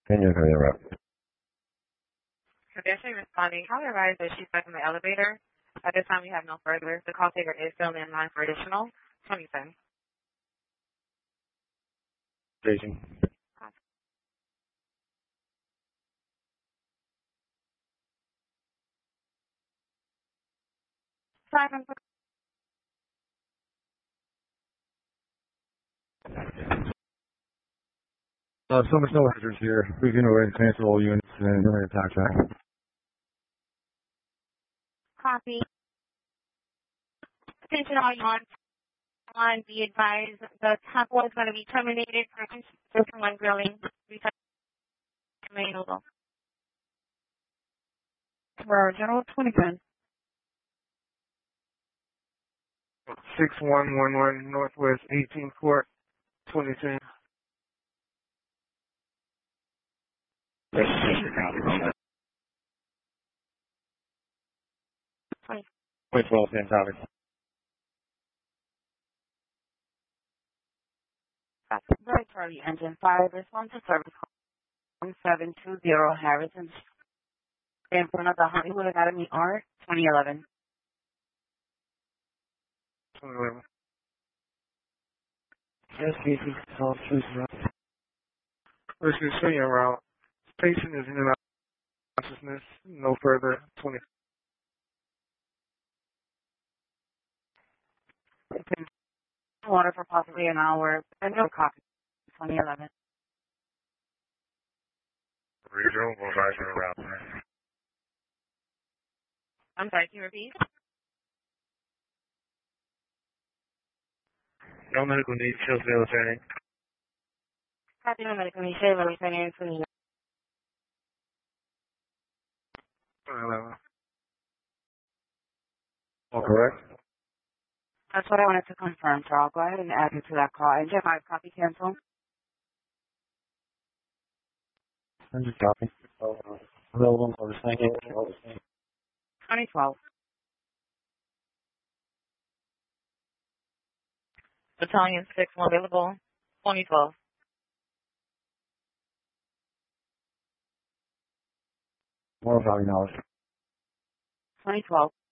Kenya, Kenya Rep. Pedestrian responding. Call advised that she's stuck in the elevator. At this time, we have no further. The call taker is still in line for additional 20 cents. Station. So much no hazards here. We can already cancel all units and bring a tax back. Copy. Attention all units. On be advised, the top one is going to be terminated for one grilling. Available. For General 2010. 6111 Northwest 18th Court, 2010. Wait, 12, same topic. Right, Charlie, Engine 5, respond to service call 1720 Harrison in front of the Hollywood Academy R, 2011. 2011. Yes, Casey. Call truth route. This is Senior Route. Station is in and out of consciousness. No further. 20. Water for possibly an hour, and no copy, 2011. Regional, advisory route. I'm sorry, can you repeat? No medical need, Chills military. Copy no medical need. Shave returning to me. 2011. All correct? That's what I wanted to confirm, so I'll go ahead and add you to that call. Engine 5, copy cancel. I'm just copy. Available for the same. 2012. Battalion 6, one available. 2012. More value knowledge. 2012.